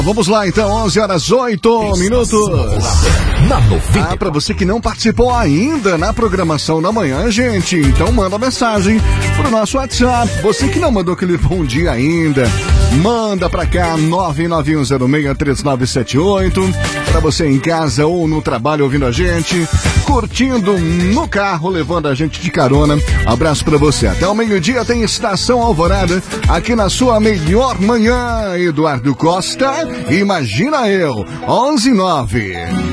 Vamos lá então, 11h08. Para você que não participou ainda na programação da manhã, gente, então manda mensagem pro nosso WhatsApp. Você que não mandou aquele bom dia ainda, manda pra cá, 991063978. Para você em casa ou no trabalho ouvindo a gente, curtindo no carro, levando a gente de carona. Abraço pra você. Até o meio-dia tem Estação Alvorada, aqui na sua melhor manhã. Eduardo Costa, imagina eu, 11:09.